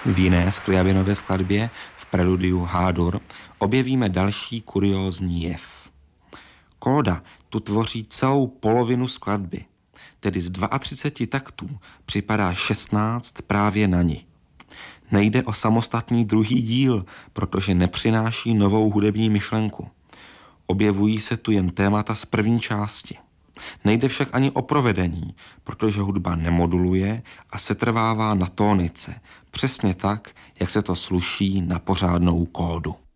V jiné Scriabinově skladbě, v preludiu H-dur, objevíme další kuriózní jev. Kóda tu tvoří celou polovinu skladby, tedy z 32 taktů připadá 16 právě na ni. Nejde o samostatný druhý díl, protože nepřináší novou hudební myšlenku. Objevují se tu jen témata z první části. Nejde však ani o provedení, protože hudba nemoduluje a setrvává na tónice, přesně tak, jak se to sluší na pořádnou kódu.